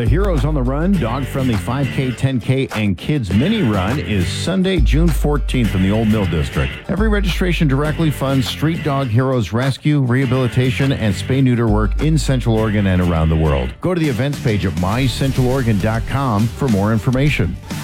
The Heroes on the Run, dog-friendly 5K, 10K, and Kids Mini Run is Sunday, June 14th in the Old Mill District. Every registration directly funds Street Dog Heroes rescue, rehabilitation, and spay-neuter work in Central Oregon and around the world. Go to the events page at mycentraloregon.com for more information.